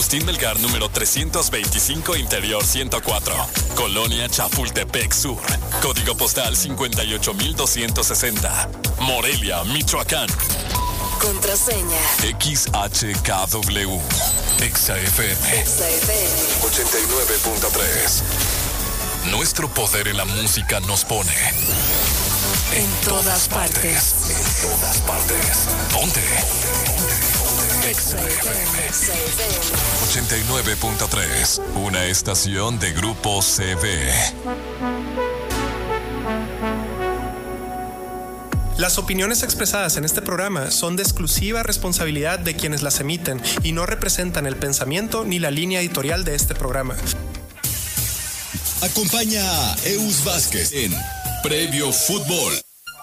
Agustín Melgar, número 325, Interior 104. Colonia Chapultepec Sur. Código postal 58260. Morelia, Michoacán. Contraseña. XHKW. XFM. 89.3. Nuestro poder en la música nos pone en todas partes. En todas partes. Ponte. XFM 89.3. Una estación de Grupo CV. Las opiniones expresadas en este programa son de exclusiva responsabilidad de quienes las emiten y no representan el pensamiento ni la línea editorial de este programa. Acompaña a Eus Vázquez en Previo Fútbol.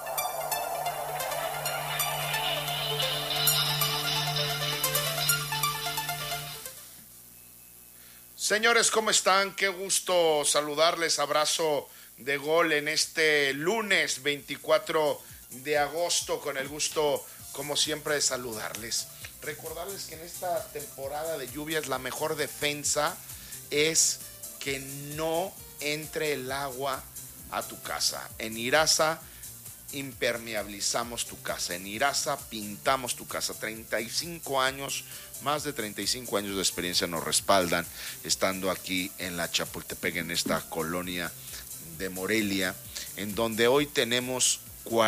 Señores, ¿cómo están? Qué gusto saludarles. Abrazo de gol en este lunes 24 de agosto, con el gusto, como siempre, de saludarles. Recordarles que en esta temporada de lluvias la mejor defensa es que no entre el agua a tu casa. En Irasa impermeabilizamos tu casa, en Irasa pintamos tu casa. 35 años, más de 35 años de experiencia nos respaldan, estando aquí en la Chapultepec, en esta colonia de Morelia, en donde hoy tenemos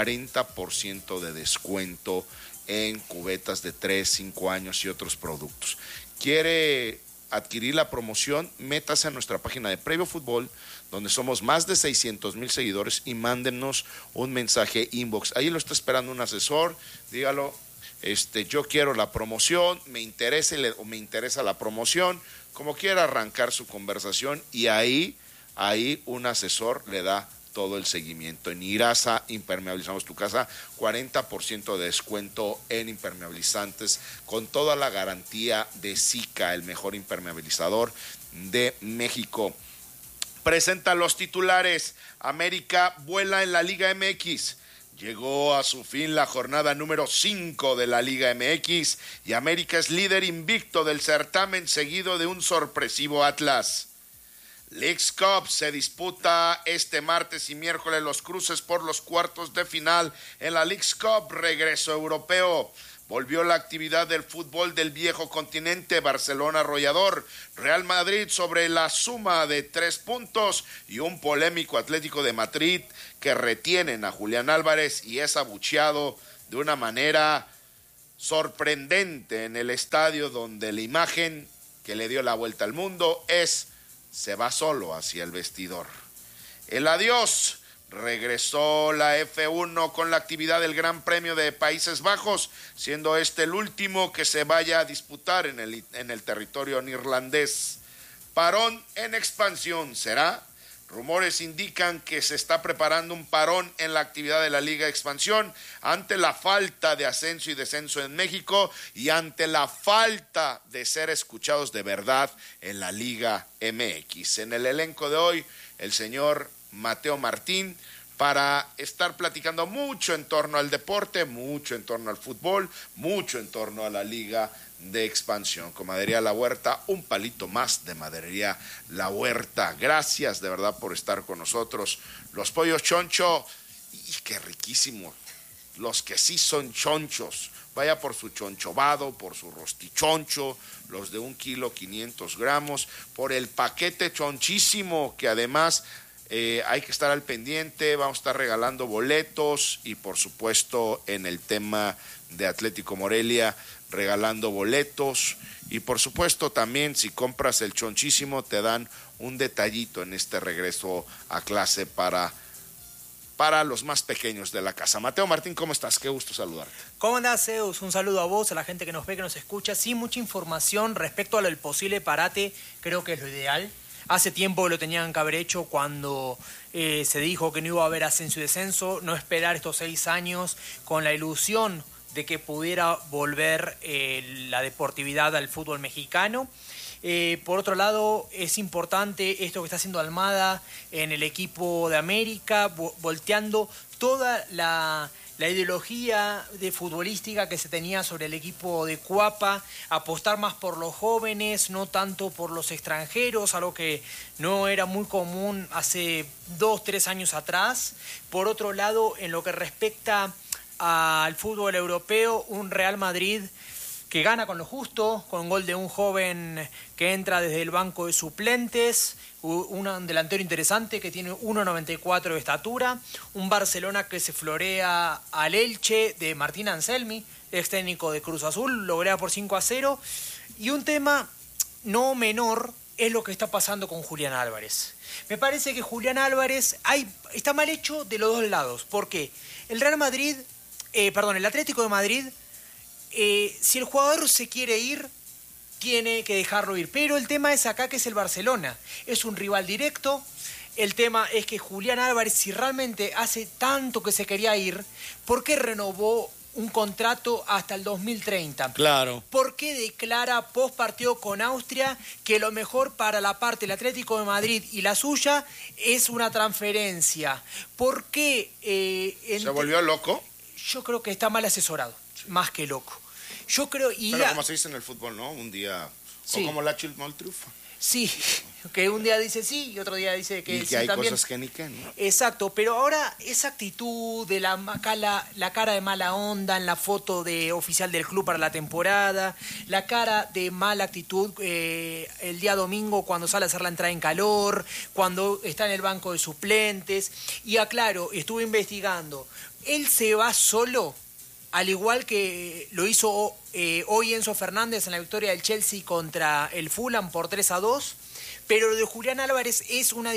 40% de descuento en cubetas de 3, 5 años y otros productos. ¿Quiere adquirir la promoción? Métase a nuestra página de Previo Fútbol, donde somos más de 600,000 seguidores, y mándenos un mensaje inbox. Ahí lo está esperando un asesor. Dígalo, yo quiero la promoción, me interesa la promoción, como quiera arrancar su conversación, y ahí un asesor le da todo el seguimiento. En Irasa impermeabilizamos tu casa, 40% de descuento en impermeabilizantes, con toda la garantía de Sika, el mejor impermeabilizador de México. Presenta los titulares. América vuela en la Liga MX. Llegó a su fin la jornada número 5 de la Liga MX y América es líder invicto del certamen, seguido de un sorpresivo Atlas. Leagues Cup se disputa este martes y miércoles los cruces por los cuartos de final en la Leagues Cup. Regreso europeo. Volvió la actividad del fútbol del viejo continente. Barcelona arrollador, Real Madrid sobre la suma de 3 puntos y un polémico Atlético de Madrid que retienen a Julián Álvarez y es abucheado de una manera sorprendente en el estadio, donde la imagen que le dio la vuelta al mundo se va solo hacia el vestidor. El adiós. Regresó la F1 con la actividad del Gran Premio de Países Bajos, siendo este el último que se vaya a disputar en el territorio neerlandés. Parón en expansión, ¿será? Rumores indican que se está preparando un parón en la actividad de la Liga de Expansión ante la falta de ascenso y descenso en México y ante la falta de ser escuchados de verdad en la Liga MX. En el elenco de hoy, el señor Mateo Martín, para estar platicando mucho en torno al deporte, mucho en torno al fútbol, mucho en torno a la Liga de Expansión. Con Maderería La Huerta, un palito más de Maderería La Huerta. Gracias de verdad por estar con nosotros. Los pollos choncho, y qué riquísimo. Los que sí son chonchos, vaya por su chonchovado, por su rostichoncho, los de 1 kilo 500 gramos, por el paquete chonchísimo, que además hay que estar al pendiente. Vamos a estar regalando boletos y por supuesto en el tema de Atlético Morelia regalando boletos, y por supuesto también si compras el chonchísimo te dan un detallito en este regreso a clase para los más pequeños de la casa. Mateo Martín, ¿cómo estás? Qué gusto saludarte. ¿Cómo andás, Zeus? Un saludo a vos, a la gente que nos ve, que nos escucha. Sí, mucha información respecto al posible parate, creo que es lo ideal. Hace tiempo que lo tenían que haber hecho cuando se dijo que no iba a haber ascenso y descenso, no esperar estos 6 años con la ilusión de que pudiera volver la deportividad al fútbol mexicano. Por otro lado, es importante esto que está haciendo Almada en el equipo de América, volteando toda la la ideología de futbolística que se tenía sobre el equipo de Cuapa, apostar más por los jóvenes, no tanto por los extranjeros, algo que no era muy común hace 2-3 años atrás. Por otro lado, en lo que respecta al fútbol europeo, un Real Madrid que gana con lo justo, con gol de un joven que entra desde el banco de suplentes, un delantero interesante que tiene 1,94 de estatura, un Barcelona que se florea al Elche de Martín Anselmi, ex técnico de Cruz Azul, lo goleada por 5-0, y un tema no menor es lo que está pasando con Julián Álvarez. Me parece que Julián Álvarez está mal hecho de los dos lados, porque el Atlético de Madrid, si el jugador se quiere ir, tiene que dejarlo ir. Pero el tema es acá que es el Barcelona. Es un rival directo. El tema es que Julián Álvarez, si realmente hace tanto que se quería ir, ¿por qué renovó un contrato hasta el 2030? Claro. ¿Por qué declara post partido con Austria que lo mejor para la parte del Atlético de Madrid y la suya es una transferencia? ¿Por qué? ¿Se volvió loco? Yo creo que está mal asesorado, más que loco. Yo creo... Pero como se dice en el fútbol, ¿no? Un día... Sí. O como la chilmoltrufa. Sí, que un día dice sí y otro día dice que y que sí hay también. Cosas que ni que, ¿no? Exacto, pero ahora esa actitud de la cara de mala onda en la foto de oficial del club para la temporada, la cara de mala actitud el día domingo cuando sale a hacer la entrada en calor, cuando está en el banco de suplentes. Y aclaro, estuve investigando, él se va solo, al igual que lo hizo hoy Enzo Fernández en la victoria del Chelsea contra el Fulham por 3-2, pero lo de Julián Álvarez es una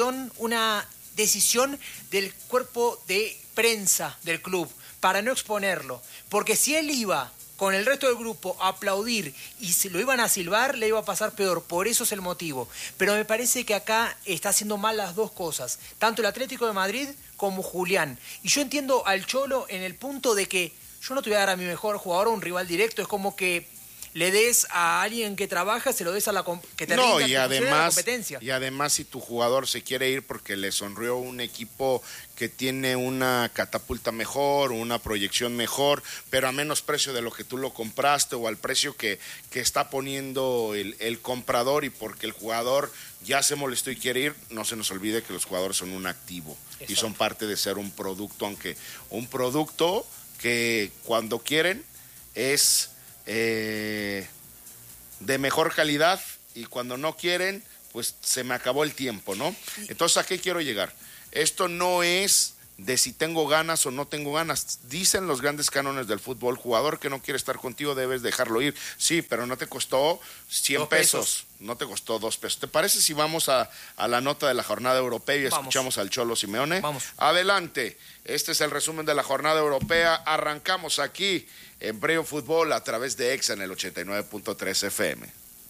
decisión del cuerpo de prensa del club para no exponerlo, porque si él iba con el resto del grupo a aplaudir y se lo iban a silbar, le iba a pasar peor. Por eso es el motivo. Pero me parece que acá está haciendo mal las dos cosas, tanto el Atlético de Madrid como Julián. Y yo entiendo al Cholo en el punto de que yo no te voy a dar a mi mejor jugador a un rival directo. Es como que le des a alguien que trabaja, se lo des a la que te rinda, y además, la competencia. Y además, si tu jugador se quiere ir porque le sonrió un equipo que tiene una catapulta mejor, una proyección mejor, pero a menos precio de lo que tú lo compraste o al precio que está poniendo el comprador, y porque el jugador ya se molestó y quiere ir, no se nos olvide que los jugadores son un activo. Exacto. Y son parte de ser un producto, aunque un producto que cuando quieren es de mejor calidad, y cuando no quieren, pues se me acabó el tiempo, ¿no? Entonces, ¿a qué quiero llegar? Esto no es de si tengo ganas o no tengo ganas. Dicen los grandes cánones del fútbol: jugador que no quiere estar contigo debes dejarlo ir. Sí, pero no te costó 100 pesos, no te costó 2 pesos. ¿Te parece si vamos a la nota de la jornada europea y escuchamos al Cholo Simeone? Vamos. Adelante, este es el resumen de la jornada europea. Arrancamos aquí en Previo Fútbol a través de EXA en el 89.3 FM.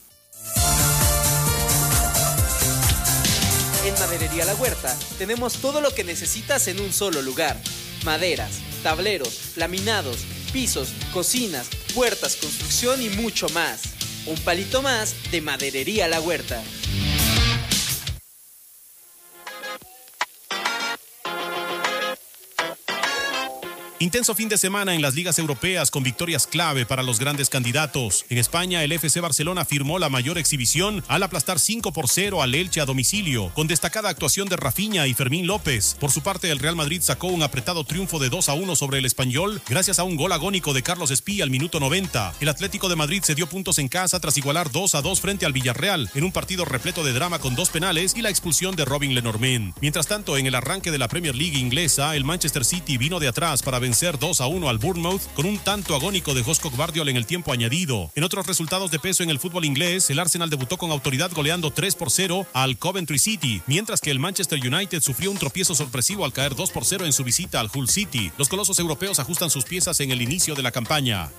En Maderería La Huerta tenemos todo lo que necesitas en un solo lugar: maderas, tableros, laminados, pisos, cocinas, puertas, construcción y mucho más. Un palito más de Maderería La Huerta. Intenso fin de semana en las ligas europeas con victorias clave para los grandes candidatos. En España, el FC Barcelona firmó la mayor exhibición al aplastar 5-0 al Elche a domicilio, con destacada actuación de Rafinha y Fermín López. Por su parte, el Real Madrid sacó un apretado triunfo de 2-1 sobre el Español, gracias a un gol agónico de Carlos Espí al minuto 90. El Atlético de Madrid se dio puntos en casa tras igualar 2-2 frente al Villarreal, en un partido repleto de drama con 2 penales y la expulsión de Robin Lenormand. Mientras tanto, en el arranque de la Premier League inglesa, el Manchester City vino de atrás para vencer 2-1 al Bournemouth con un tanto agónico de Josko Gvardiol en el tiempo añadido. En otros resultados de peso en el fútbol inglés, el Arsenal debutó con autoridad goleando 3-0 al Coventry City, mientras que el Manchester United sufrió un tropiezo sorpresivo al caer 2-0 en su visita al Hull City. Los colosos europeos ajustan sus piezas en el inicio de la campaña.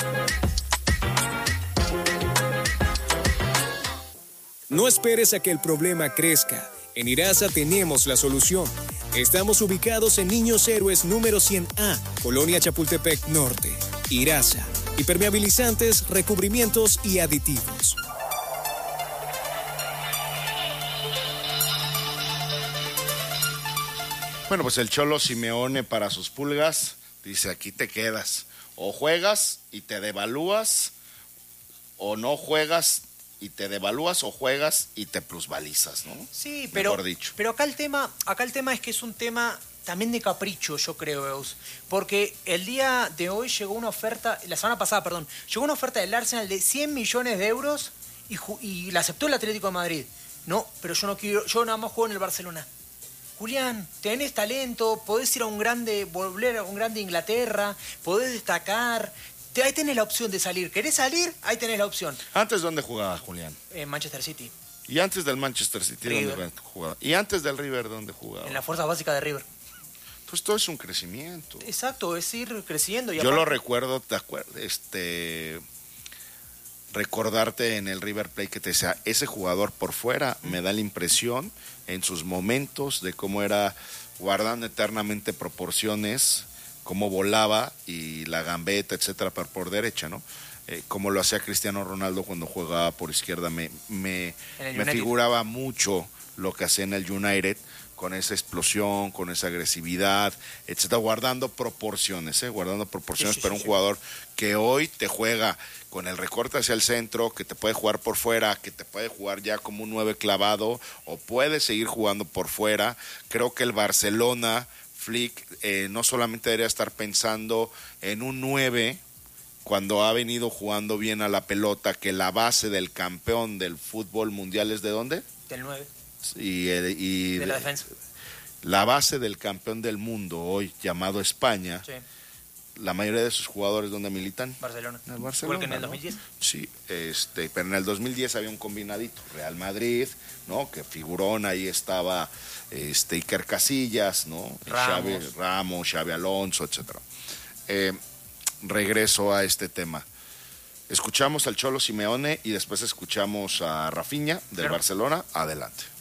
No esperes a que el problema crezca. En Irasa tenemos la solución. Estamos ubicados en Niños Héroes número 100A, Colonia Chapultepec Norte. Irasa, impermeabilizantes, recubrimientos y aditivos. Bueno, pues el Cholo Simeone para sus pulgas Dice, aquí te quedas. O juegas y te devalúas, o no juegas y te devalúas, o juegas y te plusvalizas, ¿no? Sí, pero, mejor dicho. Pero acá el tema es que es un tema también de capricho, yo creo, Eus. Porque el día de hoy llegó una oferta, la semana pasada, perdón, llegó una oferta del Arsenal de 100 millones de euros y la aceptó el Atlético de Madrid. No, pero yo no quiero, yo nada más juego en el Barcelona. Julián, tenés talento, podés ir a un grande, volver a un grande Inglaterra, podés destacar. Ahí tenés la opción de salir. ¿Querés salir? Ahí tenés la opción. ¿Antes dónde jugaba Julián? En Manchester City. ¿Y antes del Manchester City dónde jugaba? ¿Y antes del River dónde jugaba? En la fuerza básica de River. Pues todo es un crecimiento. Exacto, es ir creciendo. Y yo aparte, lo recuerdo, ¿te acuerdas? Recordarte en el River Plate que te decía, ese jugador por fuera me da la impresión en sus momentos de cómo era guardando eternamente proporciones, cómo volaba y la gambeta, etcétera, por derecha, ¿no? Como lo hacía Cristiano Ronaldo cuando jugaba por izquierda, me figuraba mucho lo que hacía en el United, con esa explosión, con esa agresividad, etcétera, guardando proporciones, sí, pero un jugador que hoy te juega con el recorte hacia el centro, que te puede jugar por fuera, que te puede jugar ya como un 9 clavado, o puede seguir jugando por fuera. Creo que el Barcelona, Flick, no solamente debería estar pensando en un 9, cuando ha venido jugando bien a la pelota, que la base del campeón del fútbol mundial es ¿de dónde? Del 9. Y de la defensa. La base del campeón del mundo hoy, llamado España, sí. La mayoría de sus jugadores, ¿dónde militan? Barcelona. En el Barcelona, que en el 2010. ¿no? Sí, pero en el 2010 había un combinadito, Real Madrid, ¿no? Que figurón, ahí estaba Iker Casillas, ¿no? Ramos, Xavi Alonso, etcétera. Regreso a este tema. Escuchamos al Cholo Simeone y después escuchamos a Rafinha del Barcelona. Adelante.